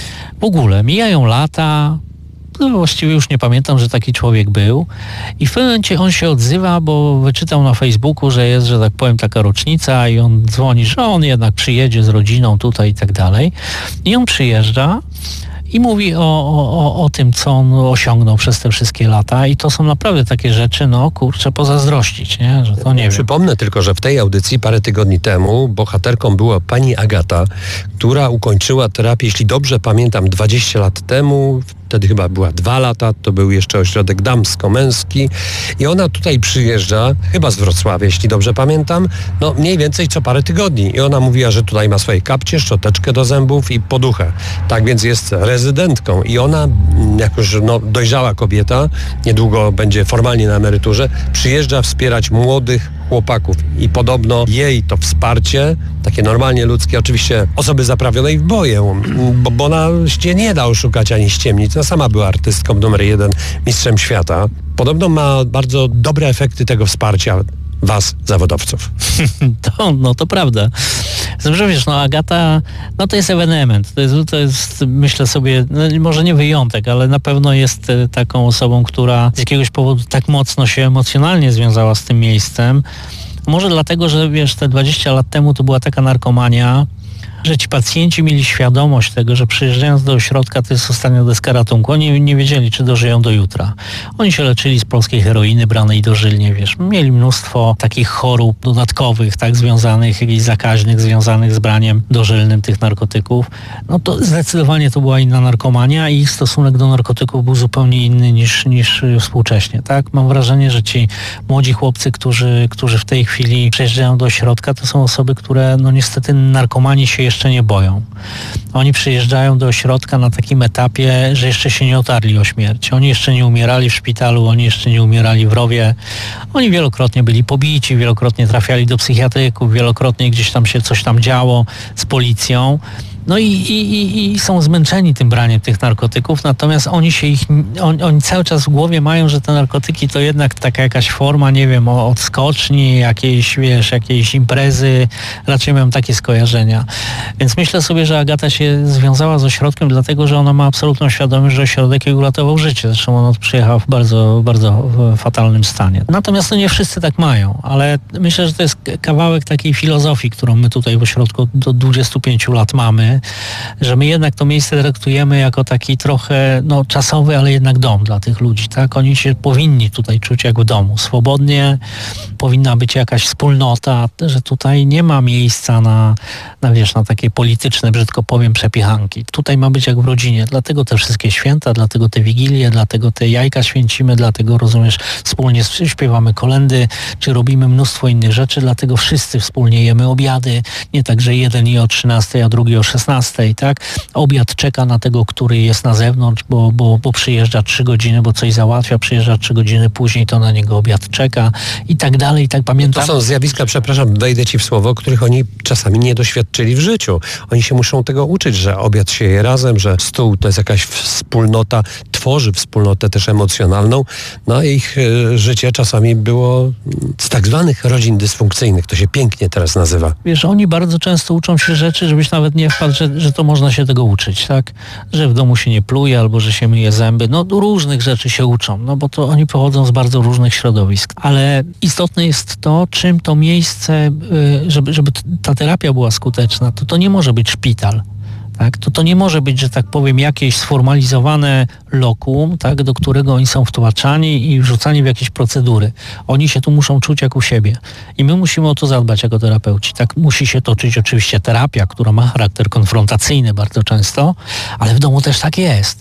W ogóle mijają lata, no właściwie już nie pamiętam, że taki człowiek był i w pewnym momencie on się odzywa, bo wyczytał na Facebooku, że jest, że tak powiem, taka rocznica i on dzwoni, że on jednak przyjedzie z rodziną tutaj i tak dalej. I on przyjeżdża i mówi o, o, o tym, co on osiągnął przez te wszystkie lata i to są naprawdę takie rzeczy, no kurczę, pozazdrościć, nie? Że to nie wiem. Przypomnę tylko, że w tej audycji parę tygodni temu bohaterką była pani Agata, która ukończyła terapię, jeśli dobrze pamiętam, dwadzieścia lat temu. Wtedy chyba była dwa lata, to był jeszcze ośrodek damsko-męski i ona tutaj przyjeżdża, chyba z Wrocławia, jeśli dobrze pamiętam, no mniej więcej co parę tygodni. I ona mówiła, że tutaj ma swoje kapcie, szczoteczkę do zębów i poduchę. Tak więc jest rezydentką i ona, jak już no, dojrzała kobieta, niedługo będzie formalnie na emeryturze, przyjeżdża wspierać młodych chłopaków i podobno jej to wsparcie, takie normalnie ludzkie, oczywiście osoby zaprawionej w boję, bo, bo ona się nie da oszukać ani ściemnić. Ona sama była artystką numer jeden, mistrzem świata. Podobno ma bardzo dobre efekty tego wsparcia was, zawodowców. To, no to prawda. Zresztą wiesz, no Agata, no to jest ewenement. To jest, to jest myślę sobie, no może nie wyjątek, ale na pewno jest taką osobą, która z jakiegoś powodu tak mocno się emocjonalnie związała z tym miejscem. Może dlatego, że wiesz, te dwadzieścia lat temu to była taka narkomania, że ci pacjenci mieli świadomość tego, że przyjeżdżając do ośrodka to jest ostatnia deska ratunku. Oni nie wiedzieli, czy dożyją do jutra. Oni się leczyli z polskiej heroiny branej dożylnie, wiesz. Mieli mnóstwo takich chorób dodatkowych, tak, związanych, jakichś zakaźnych, związanych z braniem dożylnym tych narkotyków. No to zdecydowanie to była inna narkomania i ich stosunek do narkotyków był zupełnie inny niż, niż współcześnie, tak. Mam wrażenie, że ci młodzi chłopcy, którzy, którzy w tej chwili przyjeżdżają do ośrodka, to są osoby, które no niestety narkomani się jeszcze nie boją. Oni przyjeżdżają do ośrodka na takim etapie, że jeszcze się nie otarli o śmierć. Oni jeszcze nie umierali w szpitalu, oni jeszcze nie umierali w rowie. Oni wielokrotnie byli pobici, wielokrotnie trafiali do psychiatryków, wielokrotnie gdzieś tam się coś tam działo z policją. No i, i, i są zmęczeni tym braniem tych narkotyków, natomiast oni się ich, on, oni cały czas w głowie mają, że te narkotyki to jednak taka jakaś forma, nie wiem, odskoczni, jakiejś, wiesz, jakiejś imprezy, raczej mają takie skojarzenia. Więc myślę sobie, że Agata się związała z ośrodkiem dlatego, że ona ma absolutną świadomość, że ośrodek jej uratował życie. Zresztą ona przyjechała w bardzo, bardzo fatalnym stanie. Natomiast no nie wszyscy tak mają, ale myślę, że to jest kawałek takiej filozofii, którą my tutaj w ośrodku do dwudziestu pięciu lat mamy, że my jednak to miejsce traktujemy jako taki trochę no, czasowy, ale jednak dom dla tych ludzi, tak? Oni się powinni tutaj czuć jak w domu, swobodnie, powinna być jakaś wspólnota, że tutaj nie ma miejsca na, na wiesz, na takie polityczne, brzydko powiem, przepichanki. Tutaj ma być jak w rodzinie, dlatego te wszystkie święta, dlatego te wigilie, dlatego te jajka święcimy, dlatego, rozumiesz, wspólnie śpiewamy kolędy, czy robimy mnóstwo innych rzeczy, dlatego wszyscy wspólnie jemy obiady, nie tak, że jeden je o trzynastej, a drugi o szesnastej, tak? Obiad czeka na tego, który jest na zewnątrz, bo, bo, bo przyjeżdża trzy godziny, bo coś załatwia, przyjeżdża trzy godziny później, to na niego obiad czeka i tak dalej, i tak pamiętam. To są zjawiska, przepraszam, wejdę ci w słowo, których oni czasami nie doświadczyli w życiu. Oni się muszą tego uczyć, że obiad się je razem, że stół to jest jakaś wspólnota, tworzy wspólnotę też emocjonalną. No ich y, życie czasami było z tak zwanych rodzin dysfunkcyjnych. To się pięknie teraz nazywa. Wiesz, oni bardzo często uczą się rzeczy, żebyś nawet nie wpadł, że, że to można się tego uczyć, tak? Że w domu się nie pluje, albo że się myje zęby. No różnych rzeczy się uczą, no bo to oni pochodzą z bardzo różnych środowisk. Ale istotne jest to, czym to miejsce, y, żeby, żeby ta terapia była skuteczna, to to nie może być szpital. Tak? To to nie może być, że tak powiem, jakieś sformalizowane lokum, tak, do którego oni są wtłaczani i wrzucani w jakieś procedury. Oni się tu muszą czuć jak u siebie. I my musimy o to zadbać jako terapeuci. Tak musi się toczyć oczywiście terapia, która ma charakter konfrontacyjny bardzo często, ale w domu też tak jest.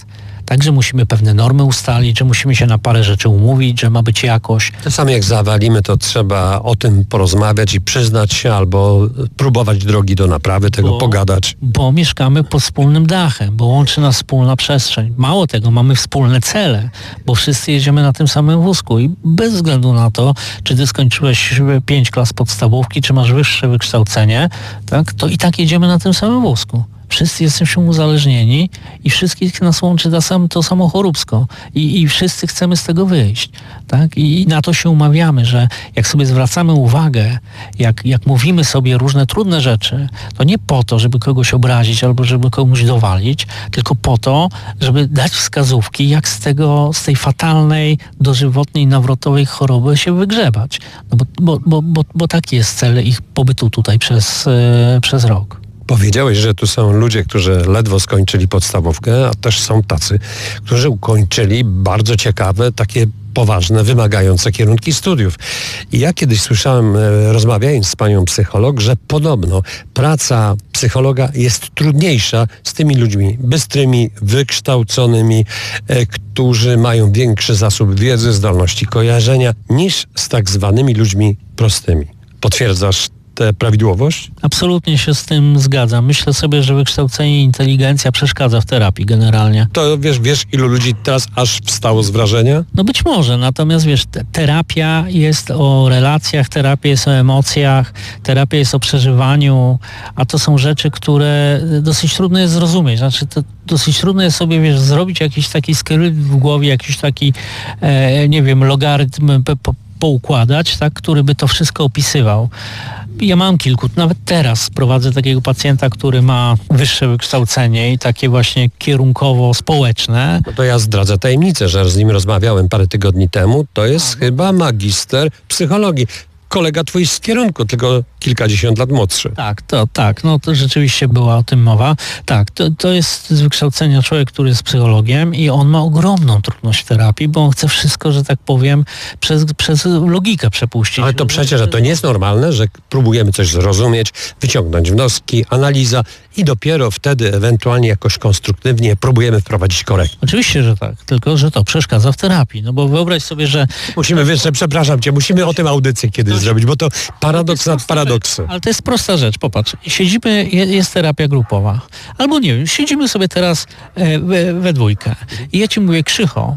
tak, że musimy pewne normy ustalić, że musimy się na parę rzeczy umówić, że ma być jakoś. Czasami jak zawalimy, to trzeba o tym porozmawiać i przyznać się albo próbować drogi do naprawy tego, bo, pogadać. Bo mieszkamy pod wspólnym dachem, bo łączy nas wspólna przestrzeń. Mało tego, mamy wspólne cele, bo wszyscy jedziemy na tym samym wózku i bez względu na to, czy ty skończyłeś pięć klas podstawówki, czy masz wyższe wykształcenie, tak, to i tak jedziemy na tym samym wózku. Wszyscy jesteśmy uzależnieni i wszystkich nas łączy to, sam, to samo choróbsko I, i wszyscy chcemy z tego wyjść. Tak? I, I na to się umawiamy, że jak sobie zwracamy uwagę, jak, jak mówimy sobie różne trudne rzeczy, to nie po to, żeby kogoś obrazić albo żeby komuś dowalić, tylko po to, żeby dać wskazówki, jak z tego, z tej fatalnej, dożywotniej, nawrotowej choroby się wygrzebać. No bo, bo, bo, bo, bo taki jest cel ich pobytu tutaj przez, yy, przez rok. Powiedziałeś, że tu są ludzie, którzy ledwo skończyli podstawówkę, a też są tacy, którzy ukończyli bardzo ciekawe, takie poważne, wymagające kierunki studiów. I ja kiedyś słyszałem, rozmawiając z panią psycholog, że podobno praca psychologa jest trudniejsza z tymi ludźmi bystrymi, wykształconymi, e, którzy mają większy zasób wiedzy, zdolności kojarzenia, niż z tak zwanymi ludźmi prostymi. Potwierdzasz tę prawidłowość? Absolutnie się z tym zgadzam. Myślę sobie, że wykształcenie i inteligencja przeszkadza w terapii generalnie. To wiesz, wiesz ilu ludzi teraz aż wstało z wrażenia? No być może, natomiast wiesz, te, terapia jest o relacjach, terapia jest o emocjach, terapia jest o przeżywaniu, a to są rzeczy, które dosyć trudno jest zrozumieć. Znaczy to dosyć trudno jest sobie, wiesz, zrobić jakiś taki skrypt w głowie, jakiś taki, e, nie wiem, logarytm po, po, poukładać, tak, który by to wszystko opisywał. Ja mam kilku, nawet teraz prowadzę takiego pacjenta, który ma wyższe wykształcenie i takie właśnie kierunkowo-społeczne. No to ja zdradzę tajemnicę, że z nim rozmawiałem parę tygodni temu. To jest A, chyba magister psychologii. Kolega twój z kierunku, tylko kilkadziesiąt lat młodszy. Tak, to tak, no to rzeczywiście była o tym mowa. Tak, to, to jest z wykształcenia człowiek, który jest psychologiem i on ma ogromną trudność w terapii, bo on chce wszystko, że tak powiem, przez, przez logikę przepuścić. Ale to przecież, że to nie jest normalne, że próbujemy coś zrozumieć, wyciągnąć wnioski, analiza i dopiero wtedy ewentualnie jakoś konstruktywnie próbujemy wprowadzić korektę. Oczywiście, że tak, tylko że to przeszkadza w terapii, no bo wyobraź sobie, że... Musimy, wiesz, przepraszam cię, musimy o tym audycję kiedyś to zrobić, bo to paradoks nad paradoksem. Ale to jest prosta rzecz, popatrz, siedzimy, jest terapia grupowa, albo nie wiem, siedzimy sobie teraz we, we dwójkę i ja ci mówię, Krzycho,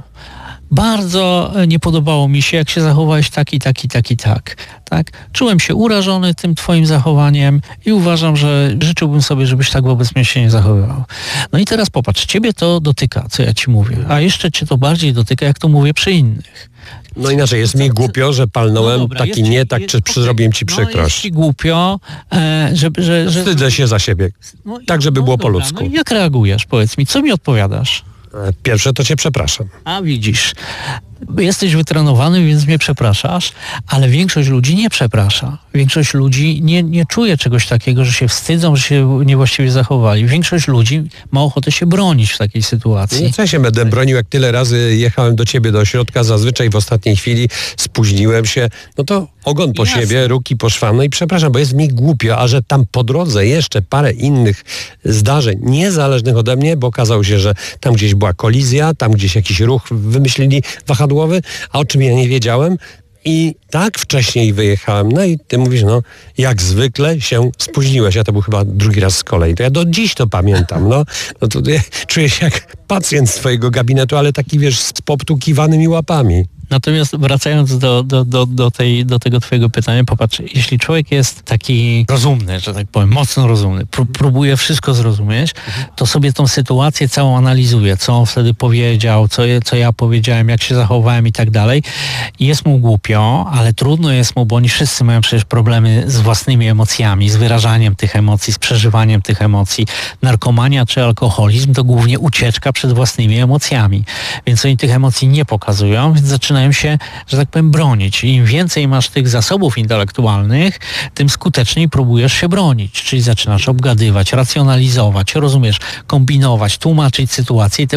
bardzo nie podobało mi się, jak się zachowałeś tak i tak i tak i tak. tak. Czułem się urażony tym twoim zachowaniem i uważam, że życzyłbym sobie, żebyś tak wobec mnie się nie zachowywał. No i teraz popatrz, ciebie to dotyka, co ja ci mówię, a jeszcze cię to bardziej dotyka, jak to mówię przy innych. No inaczej, jest mi głupio, że palnąłem no dobra, taki jest, nie, tak, jest, czy okay, zrobiłem ci przykrość. No jest ci głupio, e, że, że, że... Wstydzę się za siebie, no, tak żeby no było dobra, po ludzku. No jak reagujesz, powiedz mi, co mi odpowiadasz? Pierwsze to cię przepraszam. A widzisz, jesteś wytrenowany, więc mnie przepraszasz, ale większość ludzi nie przeprasza. Większość ludzi nie, nie czuje czegoś takiego, że się wstydzą, że się niewłaściwie zachowali. Większość ludzi ma ochotę się bronić w takiej sytuacji. No co ja się będę bronił, jak tyle razy jechałem do ciebie do ośrodka, zazwyczaj w ostatniej chwili spóźniłem się, no to ogon po Jasne. siebie, ruki po szwam, no i przepraszam, bo jest mi głupio, a że tam po drodze jeszcze parę innych zdarzeń, niezależnych ode mnie, bo okazało się, że tam gdzieś była kolizja, tam gdzieś jakiś ruch wymyślili wahadłowy, a o czym ja nie wiedziałem i tak wcześniej wyjechałem, no i ty mówisz, no jak zwykle się spóźniłeś, a to był chyba drugi raz z kolei, to ja do dziś to pamiętam, no, no to ja czuję się jak pacjent z twojego gabinetu, ale taki wiesz, z poptukiwanymi łapami. Natomiast wracając do, do, do, do, tej, do tego twojego pytania, popatrz, jeśli człowiek jest taki rozumny, że tak powiem, mocno rozumny, pró- próbuje wszystko zrozumieć, to sobie tą sytuację całą analizuje, co on wtedy powiedział, co, je, co ja powiedziałem, jak się zachowałem i tak dalej. Jest mu głupio, ale trudno jest mu, bo oni wszyscy mają przecież problemy z własnymi emocjami, z wyrażaniem tych emocji, z przeżywaniem tych emocji. Narkomania czy alkoholizm to głównie ucieczka przed własnymi emocjami. Więc oni tych emocji nie pokazują, więc zaczynają się, że tak powiem, bronić. I im więcej masz tych zasobów intelektualnych, tym skuteczniej próbujesz się bronić. Czyli zaczynasz obgadywać, racjonalizować, rozumiesz, kombinować, tłumaczyć sytuację i te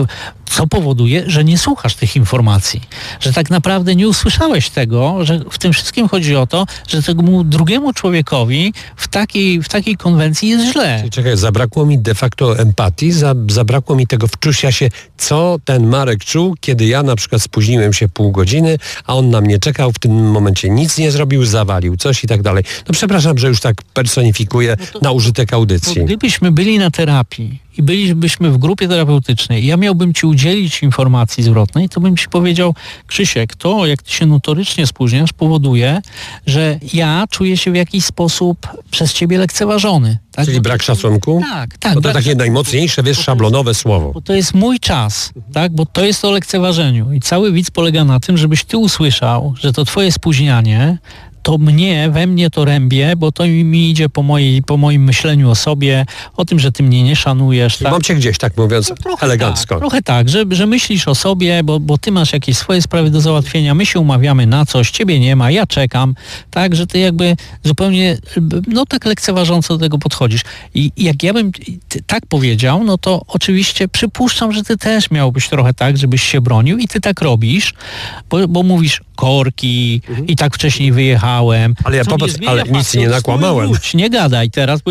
Co powoduje, że nie słuchasz tych informacji. Że tak naprawdę nie usłyszałeś tego, że w tym wszystkim chodzi o to, że temu drugiemu człowiekowi w takiej, w takiej konwencji jest źle. Czyli czekaj, zabrakło mi de facto empatii, za, zabrakło mi tego wczucia się, co ten Marek czuł, kiedy ja na przykład spóźniłem się pół godziny, a on na mnie czekał, w tym momencie nic nie zrobił, zawalił coś i tak dalej. No przepraszam, że już tak personifikuję no to, na użytek audycji. Gdybyśmy byli na terapii i bylibyśmy w grupie terapeutycznej i ja miałbym ci udzielić informacji zwrotnej, to bym ci powiedział, Krzysiek, to jak ty się notorycznie spóźniasz, powoduje, że ja czuję się w jakiś sposób przez ciebie lekceważony. Tak? Czyli brak szacunku? Tak, tak. Bo to takie najmocniejsze, wiesz, szablonowe słowo. Bo to jest mój czas, tak? Bo to jest o lekceważeniu. I cały widz polega na tym, żebyś ty usłyszał, że to twoje spóźnianie to mnie, we mnie to rębie, bo to mi idzie po, mojej, po moim myśleniu o sobie, o tym, że ty mnie nie szanujesz. Tak? Mam cię gdzieś, tak mówiąc, no, elegancko. Tak, trochę tak, że, że myślisz o sobie, bo, bo ty masz jakieś swoje sprawy do załatwienia, my się umawiamy na coś, ciebie nie ma, ja czekam, tak, że ty jakby zupełnie, no tak lekceważąco do tego podchodzisz. I jak ja bym tak powiedział, no to oczywiście przypuszczam, że ty też miałbyś trochę tak, żebyś się bronił i ty tak robisz, bo, bo mówisz korki mhm. i tak wcześniej wyjechałem. Ale ja po prostu, ale nic nie nakłamałem. Nie gadaj teraz, bo